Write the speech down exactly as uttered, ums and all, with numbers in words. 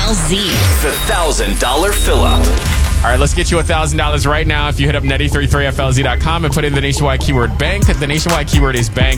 L Z. The one thousand dollars fill-up. All right, let's get you one thousand dollars right now if you hit up net eight three three F L Z dot com and put in the nationwide keyword bank. The nationwide keyword is bank.